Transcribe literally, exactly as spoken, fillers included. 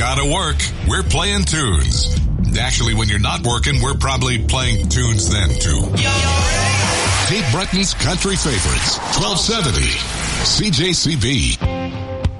gotta work, we're playing tunes. Actually, when you're not working, we're probably playing tunes then, too. Cape Breton's country favorites, twelve seventy, C J C B.